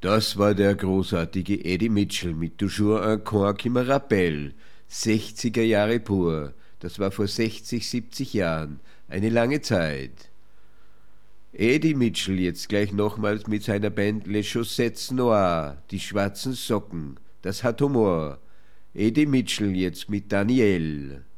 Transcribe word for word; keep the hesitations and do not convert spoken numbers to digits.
Das war der großartige Eddie Mitchell mit Toujours un coin qui me rappelle. sechziger Jahre pur. Das war vor sechzig, siebzig Jahren. Eine lange Zeit. Eddie Mitchell jetzt gleich nochmals mit seiner Band Les Chaussettes Noires, die schwarzen Socken. Das hat Humor. Eddie Mitchell jetzt mit Danielle.